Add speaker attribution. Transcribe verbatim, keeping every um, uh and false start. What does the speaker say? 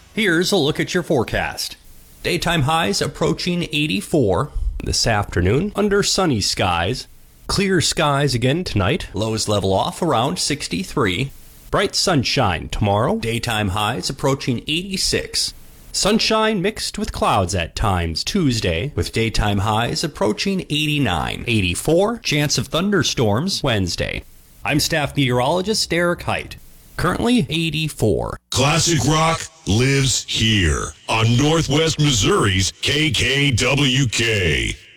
Speaker 1: Here's a look at your forecast. Daytime highs approaching eighty-four. This afternoon, under sunny skies. Clear skies again tonight. Lows level off around sixty-three. Bright sunshine tomorrow. Daytime highs approaching eighty-six. Sunshine mixed with clouds at times Tuesday, with daytime highs approaching eighty-nine. eighty-four. Chance of thunderstorms Wednesday. I'm staff meteorologist Derek Height. Currently eighty-four.
Speaker 2: Classic rock lives here on Northwest Missouri's K K W K.